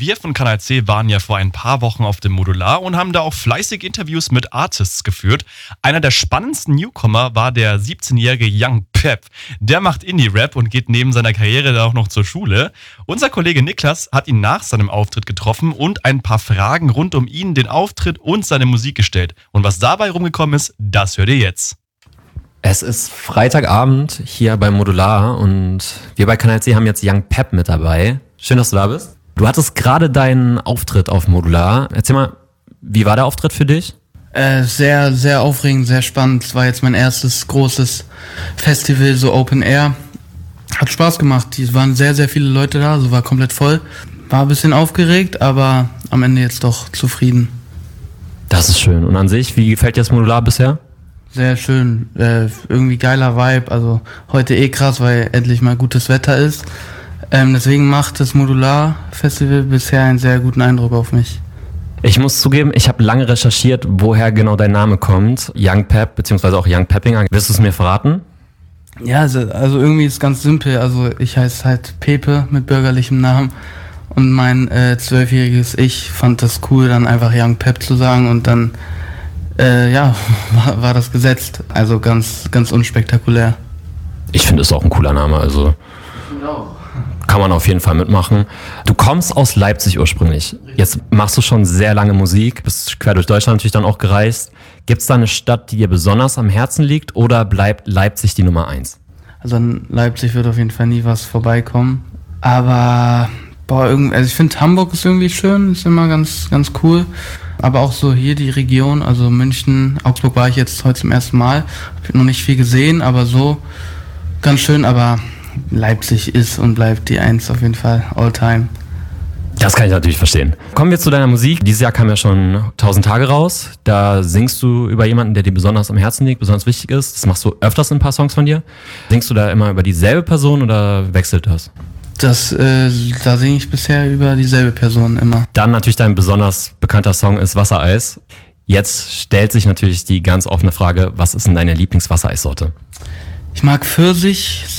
Wir von Kanal C waren ja vor ein paar Wochen auf dem Modular und haben da auch fleißig Interviews mit Artists geführt. Einer der spannendsten Newcomer war der 17-jährige Young Pep. Der macht Indie-Rap und geht neben seiner Karriere da auch noch zur Schule. Unser Kollege Niklas hat ihn nach seinem Auftritt getroffen und ein paar Fragen rund um ihn, den Auftritt und seine Musik gestellt. Und was dabei rumgekommen ist, das hört ihr jetzt. Es ist Freitagabend hier beim Modular und wir bei Kanal C haben jetzt Young Pep mit dabei. Schön, dass du da bist. Du hattest gerade deinen Auftritt auf Modular. Erzähl mal, wie war der Auftritt für dich? Sehr, sehr aufregend, sehr spannend. Es war jetzt mein erstes großes Festival, so Open Air. Hat Spaß gemacht. Es waren sehr, sehr viele Leute da, also war komplett voll. War ein bisschen aufgeregt, aber am Ende jetzt doch zufrieden. Das ist schön. Und an sich, wie gefällt dir das Modular bisher? Sehr schön, irgendwie geiler Vibe, also heute krass, weil endlich mal gutes Wetter ist. Deswegen macht das Modular-Festival bisher einen sehr guten Eindruck auf mich. Ich muss zugeben, ich habe lange recherchiert, woher genau dein Name kommt. Young Pep, beziehungsweise auch Young Peppinger. Willst du es mir verraten? Ja, also irgendwie ist es ganz simpel, also ich heiße halt Pepe mit bürgerlichem Namen und mein 12-jähriges Ich fand das cool, dann einfach Young Pep zu sagen und dann war das gesetzt. Also ganz, ganz unspektakulär. Ich finde es auch ein cooler Name, also kann man auf jeden Fall mitmachen. Du kommst aus Leipzig ursprünglich. Jetzt machst du schon sehr lange Musik, bist quer durch Deutschland natürlich dann auch gereist. Gibt es da eine Stadt, die dir besonders am Herzen liegt oder bleibt Leipzig die Nummer 1? Also an Leipzig wird auf jeden Fall nie was vorbeikommen. Aber ich finde Hamburg ist irgendwie schön, ist immer ganz, ganz cool. Aber auch so hier die Region, also München, Augsburg war ich jetzt heute zum ersten Mal. Hab noch nicht viel gesehen, aber so ganz schön. Aber Leipzig ist und bleibt die 1 auf jeden Fall, all time. Das kann ich natürlich verstehen. Kommen wir zu deiner Musik. Dieses Jahr kam ja schon 1000 Tage raus. Da singst du über jemanden, der dir besonders am Herzen liegt, besonders wichtig ist. Das machst du öfters in ein paar Songs von dir. Singst du da immer über dieselbe Person oder wechselt das? Da singe ich bisher über dieselbe Person immer. Dann natürlich dein besonders bekannter Song ist Wassereis. Jetzt stellt sich natürlich die ganz offene Frage, was ist denn deine Lieblingswassereissorte? Ich mag Pfirsich